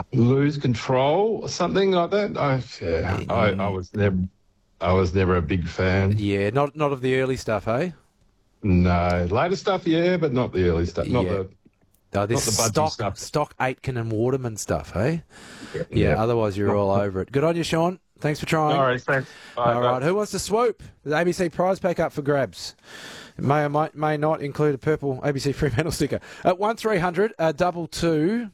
lose control or something like that. I was never a big fan. Yeah, not of the early stuff, hey? No, later stuff, yeah, but not the early stuff. Not Yeah. the budgie stuff. Stock Aitken and Waterman stuff, hey? Yeah. Yeah, otherwise you're all over it. Good on you, Sean. Thanks for trying. All right, thanks. All right, who wants to swoop? The ABC prize pack up for grabs. It may or may not include a purple ABC Fremantle sticker. At 1300 22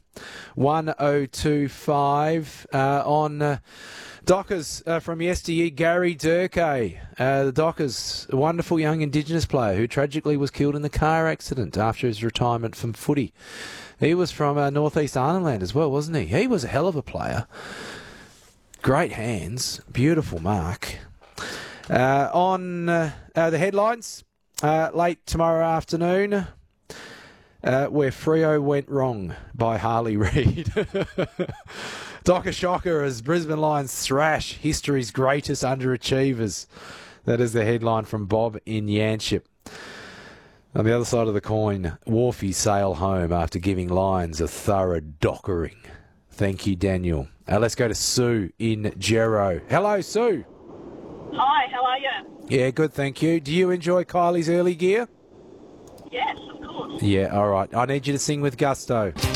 1025 on Dockers from yesteryear, Gary Durkay. The Dockers, a wonderful young Indigenous player who tragically was killed in the car accident after his retirement from footy. He was from northeast Arnhem as well, wasn't he? He was a hell of a player. Great hands, beautiful mark. On the headlines, late tomorrow afternoon, where Freo went wrong by Harley Reid. Docker shocker as Brisbane Lions thrash history's greatest underachievers. That is the headline from Bob in Yanship. On the other side of the coin, Wharfies sail home after giving Lions a thorough dockering. Thank you, Daniel. Let's go to Sue in Gero. Hello, Sue. Hi, how are you? Yeah, good, thank you. Do you enjoy Kylie's early gear? Yes, of course. Yeah, all right. I need you to sing with gusto.